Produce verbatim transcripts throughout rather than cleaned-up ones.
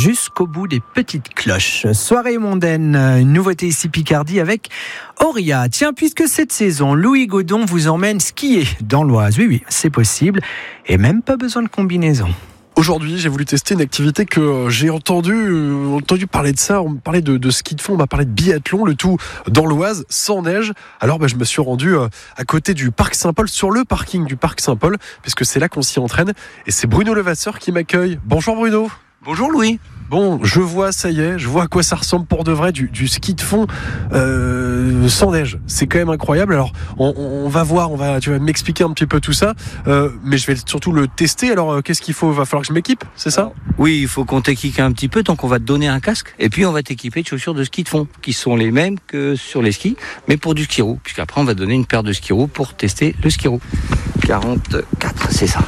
jusqu'au bout des petites cloches. Soirée mondaine, une nouveauté ici Picardie avec Auria. Tiens, puisque cette saison, Louis Godon vous emmène skier dans l'Oise. Oui, oui, c'est possible. Et même pas besoin de combinaison. Aujourd'hui, j'ai voulu tester une activité que j'ai entendu, euh, entendu parler de ça. On me parlait de, de ski de fond, on m'a parlé de biathlon, le tout dans l'Oise, sans neige. Alors, bah, je me suis rendu euh, à côté du parc Saint-Paul, sur le parking du parc Saint-Paul, puisque c'est là qu'on s'y entraîne. Et c'est Bruno Levasseur qui m'accueille. Bonjour Bruno. Bonjour Louis. Bon, je vois, ça y est, je vois à quoi ça ressemble pour de vrai, du, du ski de fond euh, sans neige. C'est quand même incroyable. Alors, on, on va voir, on va, tu vas m'expliquer un petit peu tout ça, euh, mais je vais surtout le tester. Alors, euh, qu'est-ce qu'il faut ? Il va falloir que je m'équipe, c'est ça ? Oui, il faut qu'on t'équipe un petit peu, donc on va te donner un casque, et puis on va t'équiper de chaussures de ski de fond, qui sont les mêmes que sur les skis, mais pour du ski roue, puisqu'après on va te donner une paire de ski roue pour tester le ski roue. quarante-quatre, c'est ça.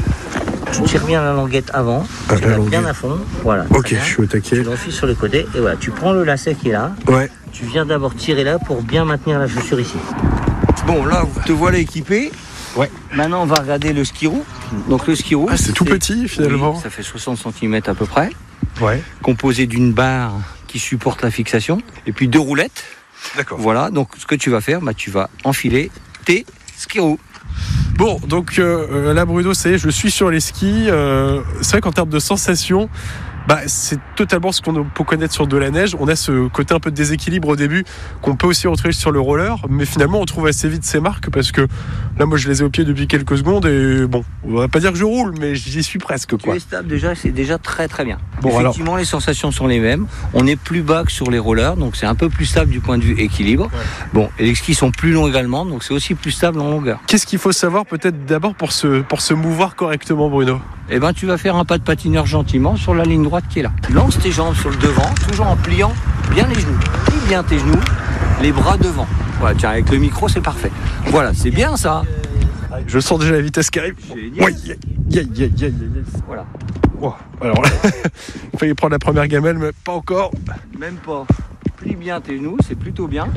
Tu tires bien la languette avant, ah, tu la bien à fond, voilà. Ok, je suis au taquet. Tu l'enfiles sur le côté, et voilà, tu prends le lacet qui est là, ouais. Tu viens d'abord tirer là pour bien maintenir la chaussure ici. Bon, là, te voilà équipé. Ouais. Maintenant, on va regarder le ski roue. Donc le ski roue, ah, c'est, c'est tout petit finalement. Oui, ça fait soixante centimètres à peu près. Ouais. Composé d'une barre qui supporte la fixation, et puis deux roulettes. D'accord. Voilà, donc ce que tu vas faire, bah, tu vas enfiler tes ski roues. Bon, donc euh, là Bruno, c'est je suis sur les skis. Euh, c'est vrai qu'en termes de sensations, bah, c'est totalement ce qu'on peut connaître sur de la neige. On a ce côté un peu de déséquilibre au début qu'on peut aussi retrouver sur le roller, mais finalement on trouve assez vite ces marques parce que là moi je les ai au pied depuis quelques secondes et bon, on va pas dire que je roule, mais j'y suis presque quoi. Tu es stable déjà, c'est déjà très très bien. Bon, effectivement, alors... les sensations sont les mêmes. On est plus bas que sur les rollers, donc c'est un peu plus stable du point de vue équilibre. Ouais. Bon, et les skis sont plus longs également, donc c'est aussi plus stable en longueur. Qu'est-ce qu'il faut savoir peut-être d'abord pour se pour se mouvoir correctement, Bruno ? Eh ben, tu vas faire un pas de patineur gentiment sur la ligne droite qui est là. Lance tes jambes sur le devant, toujours en pliant bien les genoux. Plie bien tes genoux, les bras devant. Voilà, tiens, avec le micro, c'est parfait. Voilà, c'est bien ça. Je sens déjà la vitesse qui arrive. Ouais, yeah, yeah, yeah, yeah, yeah. Voilà. Oh, alors là, il fallait prendre la première gamelle, mais pas encore. Même pas. Plie bien tes genoux, c'est plutôt bien.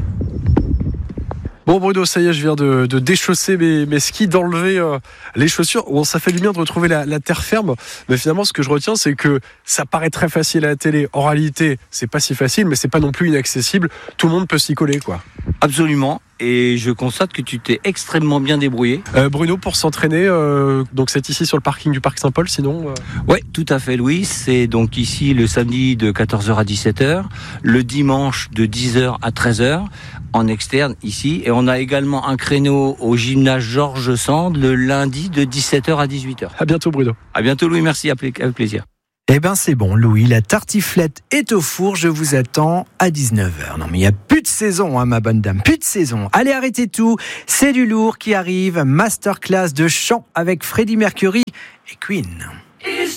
Bon Bruno, ça y est, je viens de, de déchausser mes, mes skis, d'enlever euh, les chaussures. Bon, ça fait du bien de retrouver la, la terre ferme, mais finalement ce que je retiens c'est que ça paraît très facile à la télé. En réalité, c'est pas si facile, mais c'est pas non plus inaccessible. Tout le monde peut s'y coller, quoi. Absolument. Et je constate que tu t'es extrêmement bien débrouillé. Euh, Bruno, pour s'entraîner, euh, donc c'est ici sur le parking du parc Saint-Paul, sinon euh... Oui, tout à fait Louis. C'est donc ici le samedi de quatorze heures à dix-sept heures, le dimanche de dix heures à treize heures, en externe ici. Et on a également un créneau au gymnase Georges Sand le lundi de dix-sept heures à dix-huit heures. À bientôt Bruno. À bientôt Louis, merci, avec plaisir. Eh ben c'est bon Louis, la tartiflette est au four, je vous attends à dix-neuf heures. Non mais il n'y a plus de saison hein, ma bonne dame, plus de saison. Allez arrêtez tout, c'est du lourd qui arrive, masterclass de chant avec Freddie Mercury et Queen.